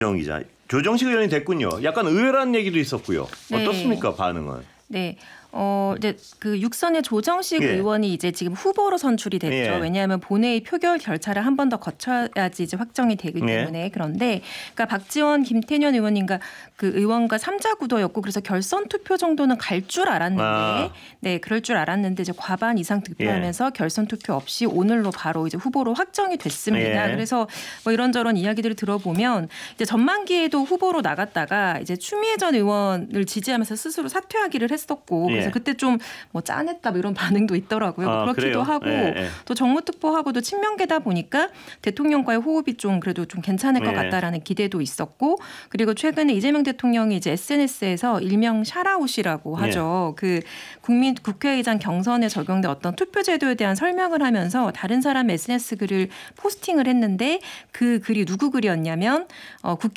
정 기자, 조정식 의원이 됐군요. 약간 의외라는 얘기도 있었고요. 네. 어떻습니까, 반응은? 네. 이제 그 육선의 조정식 예. 의원이 이제 지금 후보로 선출이 됐죠. 예. 왜냐하면 본회의 표결 절차를 한 번 더 거쳐야지 이제 확정이 되기 때문에. 그런데 그러니까 박지원, 김태년 의원님과 그 의원과 3자 구도였고 그래서 결선 투표 정도는 갈 줄 알았는데 네, 그럴 줄 알았는데 이제 과반 이상 득표하면서 결선 투표 없이 오늘로 바로 이제 후보로 확정이 됐습니다. 예. 그래서 뭐 이런저런 이야기들을 들어보면 이제 전만기에도 후보로 나갔다가 이제 추미애 전 의원을 지지하면서 스스로 사퇴하기를 했었고 그래서 그때 좀 뭐 짠했다 뭐 이런 반응도 있더라고요. 그렇기도 그래요? 하고 예. 또 정무특보하고도 친명계다 보니까 대통령과의 호흡이 좀 그래도 좀 괜찮을 것 예. 같다라는 기대도 있었고 그리고 최근에 이재명 대통령이 이제 SNS에서 일명 샤라웃이라고 하죠. 그 국회의장 경선에 적용된 어떤 투표제도에 대한 설명을 하면서 다른 사람의 SNS 글을 포스팅을 했는데 그 글이 누구 글이었냐면 국회